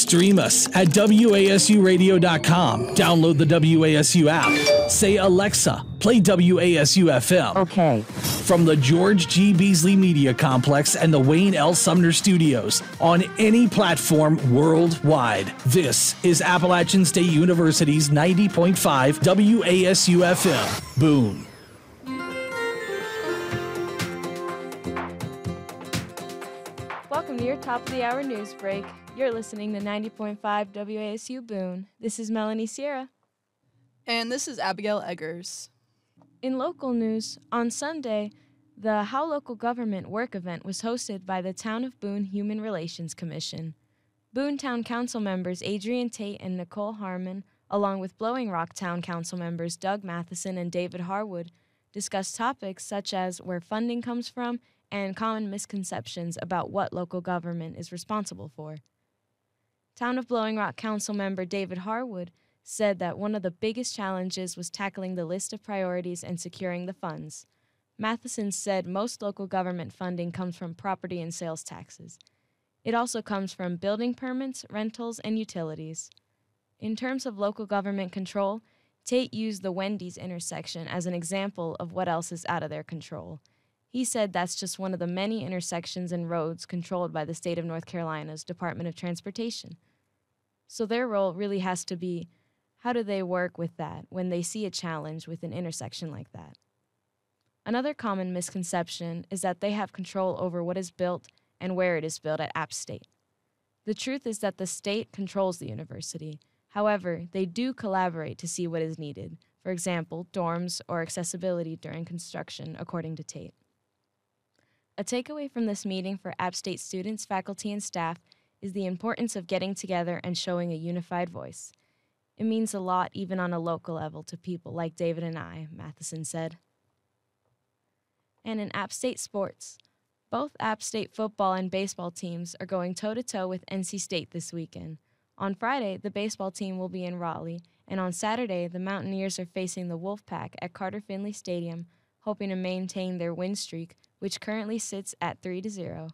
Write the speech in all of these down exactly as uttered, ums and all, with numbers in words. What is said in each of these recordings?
Stream us at W A S U radio dot com. Download the W A S U app. Say, Alexa, play W A S U F M. Okay. From the George G. Beasley Media Complex and the Wayne L. Sumner Studios on any platform worldwide. This is Appalachian State University's ninety point five W A S U F M. Boone. Welcome to your top of the hour news break. You're listening to ninety point five W A S U Boone. This is Melanie Sierra. And this is Abigail Eggers. In local news, on Sunday, the How Local Government Work event was hosted by the Town of Boone Human Relations Commission. Boone Town Council members Adrian Tate and Nicole Harmon, along with Blowing Rock Town Council members Doug Matheson and David Harwood, discussed topics such as where funding comes from and common misconceptions about what local government is responsible for. Town of Blowing Rock Council member David Harwood said that one of the biggest challenges was tackling the list of priorities and securing the funds. Matheson said most local government funding comes from property and sales taxes. It also comes from building permits, rentals, and utilities. In terms of local government control, Tate used the Wendy's intersection as an example of what else is out of their control. He said that's just one of the many intersections and roads controlled by the state of North Carolina's Department of Transportation. So their role really has to be, how do they work with that when they see a challenge with an intersection like that? Another common misconception is that they have control over what is built and where it is built at App State. The truth is that the state controls the university. However, they do collaborate to see what is needed, for example, dorms or accessibility during construction, according to Tate. A takeaway from this meeting for App State students, faculty, and staff is the importance of getting together and showing a unified voice. It means a lot even on a local level to people like David and I, Matheson said. And in App State sports, both App State football and baseball teams are going toe-to-toe with N C State this weekend. On Friday, the baseball team will be in Raleigh, and on Saturday, the Mountaineers are facing the Wolfpack at Carter Finley Stadium, hoping to maintain their win streak, which currently sits at three to zero.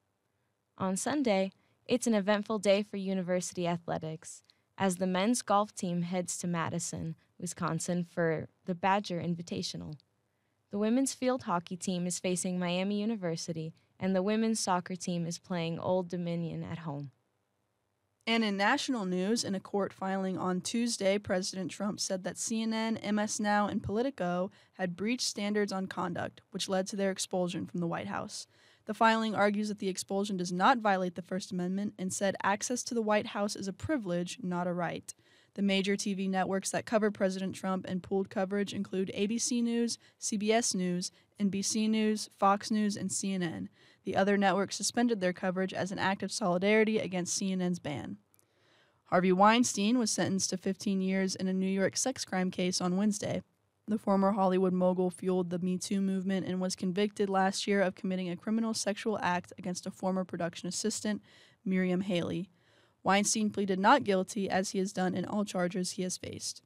On Sunday, it's an eventful day for university athletics, as the men's golf team heads to Madison, Wisconsin for the Badger Invitational. The women's field hockey team is facing Miami University, and the women's soccer team is playing Old Dominion at home. And in national news, in a court filing on Tuesday, President Trump said that C N N, M S Now, and Politico had breached standards on conduct, which led to their expulsion from the White House. The filing argues that the expulsion does not violate the First Amendment and said access to the White House is a privilege, not a right. The major T V networks that cover President Trump and pooled coverage include A B C News, C B S News, N B C News, Fox News, and C N N. The other networks suspended their coverage as an act of solidarity against C N N's ban. Harvey Weinstein was sentenced to fifteen years in a New York sex crime case on Wednesday. The former Hollywood mogul fueled the Me Too movement and was convicted last year of committing a criminal sexual act against a former production assistant, Miriam Haley. Weinstein pleaded not guilty, as he has done in all charges he has faced.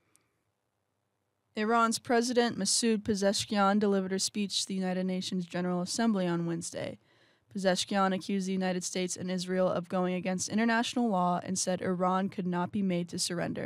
Iran's President Masoud Pezeshkian delivered a speech to the United Nations General Assembly on Wednesday. Pezeshkian accused the United States and Israel of going against international law and said Iran could not be made to surrender.